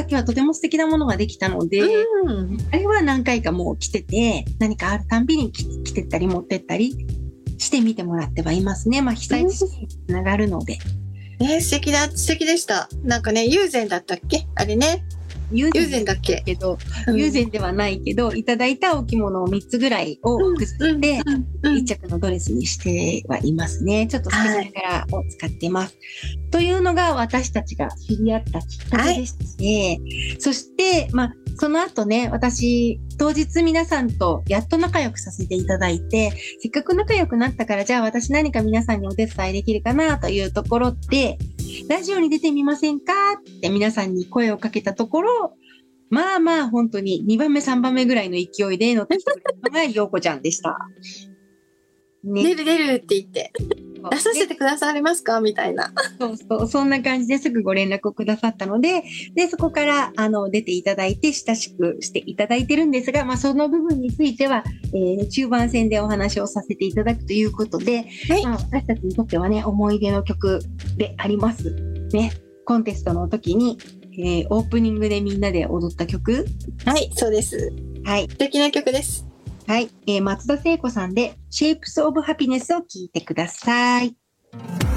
時はとても素敵なものができたので、あれは何回かもう来てて、何かあるたんびに来てったり持ってったりして見てもらってはいますね。被災地につながるので。 素敵でした。なんかね、友禅だったっけあれね。友禅だっけけど、友禅ではないけど、いただいたお着物を3つぐらいを崩して、一着のドレスにしてはいますね。ちょっと素敵な柄を使っています。というのが私たちが知り合ったきっかけでして、そして、その後ね、私、当日皆さんとやっと仲良くさせていただいて、せっかく仲良くなったから、じゃあ私何か皆さんにお手伝いできるかなというところで、ラジオに出てみませんかって皆さんに声をかけたところ、本当に2番目3番目ぐらいの勢いで乗ってきてくれたのが陽子ちゃんでした。 ね、出るって言って。出させてくださいますかみたいな。 そんな感じですぐご連絡をくださったので、そこから出ていただいて親しくしていただいてるんですが、その部分については、中盤戦でお話をさせていただくということで、私たちにとってはね、思い出の曲でありますね。コンテストの時に、オープニングでみんなで踊った曲。 はい、そうです。 はい。 素敵な曲です。 はい、松田聖子さんで Shapes of Happiness を聴いてください。